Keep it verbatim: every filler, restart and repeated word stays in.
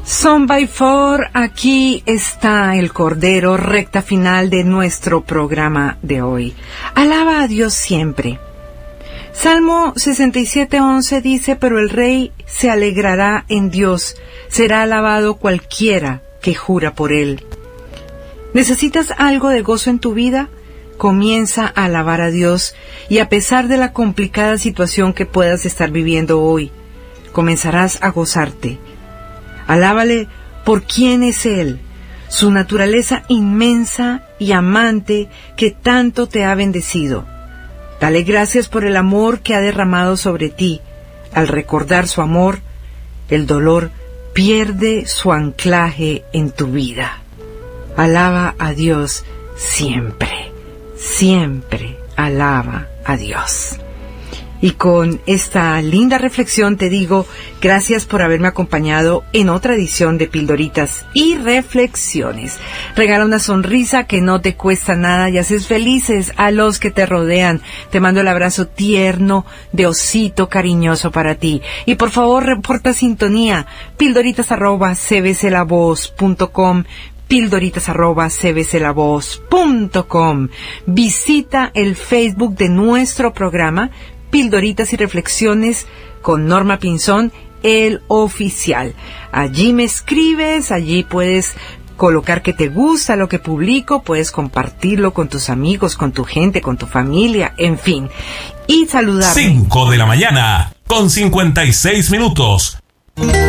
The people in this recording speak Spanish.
Son by Four, aquí está el Cordero, recta final de nuestro programa de hoy. Alaba a Dios siempre. Salmo sesenta y siete, once dice, pero el rey se alegrará en Dios, será alabado cualquiera que jura por él. ¿Necesitas algo de gozo en tu vida? Comienza a alabar a Dios y a pesar de la complicada situación que puedas estar viviendo hoy, comenzarás a gozarte. Alábale por quién es Él, su naturaleza inmensa y amante que tanto te ha bendecido. Dale gracias por el amor que ha derramado sobre ti. Al recordar su amor, el dolor pierde su anclaje en tu vida. Alaba a Dios siempre, siempre alaba a Dios. Y con esta linda reflexión te digo, gracias por haberme acompañado en otra edición de Pildoritas y Reflexiones. Regala una sonrisa que no te cuesta nada y haces felices a los que te rodean. Te mando el abrazo tierno de osito cariñoso para ti. Y por favor, reporta sintonía, pildoritas arroba c b c la voz punto com, pildoritas arroba c b c la voz punto com. Visita el Facebook de nuestro programa, Pildoritas y Reflexiones con Norma Pinzón, el oficial. Allí me escribes, allí puedes colocar que te gusta lo que publico, puedes compartirlo con tus amigos, con tu gente, con tu familia, en fin. Y saludarme. cinco de la mañana, con cincuenta y seis minutos.